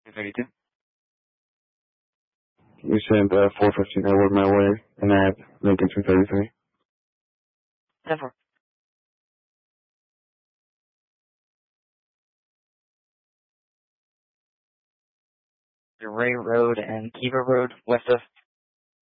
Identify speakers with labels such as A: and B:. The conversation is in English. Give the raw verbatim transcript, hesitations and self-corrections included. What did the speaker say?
A: thirty-two.
B: You sent uh, four fifteen over my way, and I have Lincoln two thirty-three.
A: ten four. Ray Road and Kiva Road, west of